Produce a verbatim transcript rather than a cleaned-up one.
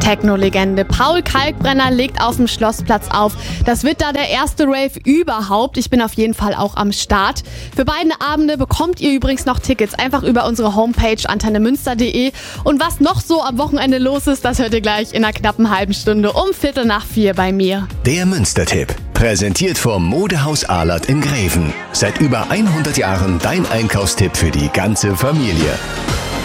Techno-Legende Paul Kalkbrenner legt auf dem Schlossplatz auf. Das wird da der erste Rave überhaupt. Ich bin auf jeden Fall auch am Start. Für beide Abende bekommt ihr übrigens noch Tickets einfach über unsere Homepage antennemünster punkt de. Und was noch so am Wochenende los ist, das hört ihr gleich in einer knappen halben Stunde um Viertel nach vier bei mir. Der Münster-Tipp, präsentiert vom Modehaus Ahlert in Greven. Seit über hundert Jahren dein Einkaufstipp für die ganze Familie.